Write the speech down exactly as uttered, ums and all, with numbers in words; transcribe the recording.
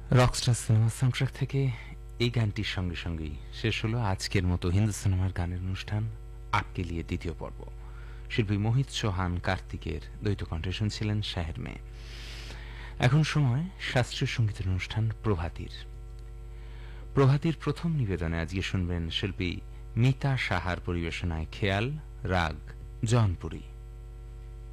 Rockstar cinema soundtrack থেকে এই গানটির সঙ্গে সঙ্গেই শেষ হলো আজকের মতো হিন্দু সিনেমার গানের অনুষ্ঠান আপকে লিয়ে দ্বিতীয় পর্ব। শিল্পী মোহিত চৌহান কার্তিকের দ্বৈত কণ্ঠে শুনছিলেন শাহের মেয়ে। এখন সময় শাস্ত্রীয় সঙ্গীতের অনুষ্ঠান প্রভাতীর। প্রভাতীর প্রথম নিবেদনে আজকে শুনবেন শিল্পী মিতা সাহার পরিবেশনায় খেয়াল রাগ জনপুরী।